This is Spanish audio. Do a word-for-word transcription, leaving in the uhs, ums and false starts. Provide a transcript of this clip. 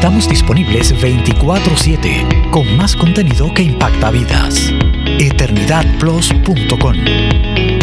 Estamos disponibles veinticuatro siete con más contenido que impacta vidas. eternidad plus punto com